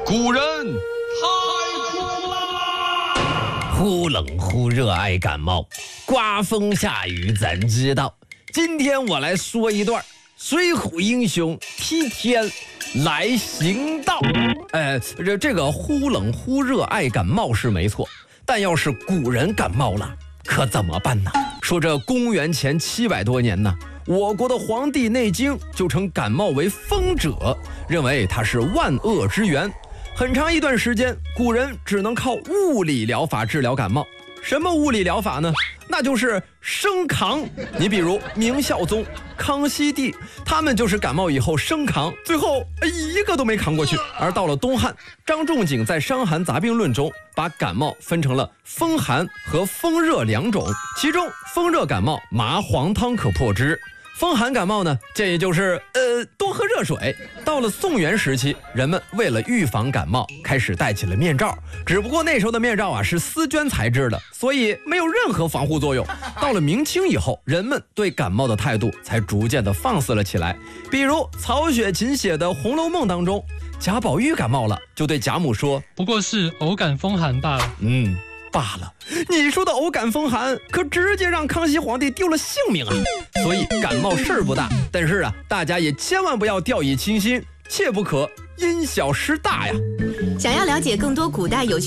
古人太苦啦！ 忽冷忽热爱感冒，刮风下雨怎知道？今天我来说一段水浒英雄替天来行道。这个忽冷忽热爱感冒是没错，但要是古人感冒了，可怎么办呢？说这公元前700多年呢，我国的《黄帝内经》就称感冒为风者，认为它是万恶之源。很长一段时间，古人只能靠物理疗法治疗感冒。什么物理疗法呢？那就是生扛。你比如明孝宗、康熙帝，他们就是感冒以后生扛，最后一个都没扛过去。而到了东汉，张仲景在《伤寒杂病论》中把感冒分成了风寒和风热两种，其中风热感冒麻黄汤可破之。风寒感冒呢，建议就是多喝热水。到了宋元时期，人们为了预防感冒，开始戴起了面罩。只不过那时候的面罩是丝绢材质的，所以没有任何防护作用。到了明清以后，人们对感冒的态度才逐渐的放肆了起来。比如曹雪芹写的《红楼梦》当中，贾宝玉感冒了，就对贾母说：“ 不过是偶感风寒罢了。” 罢了，你说的偶感风寒可直接让康熙皇帝丢了性命啊！所以感冒事儿不大，但是大家也千万不要掉以轻心，切不可因小失大呀。 想要了解更多古代有趣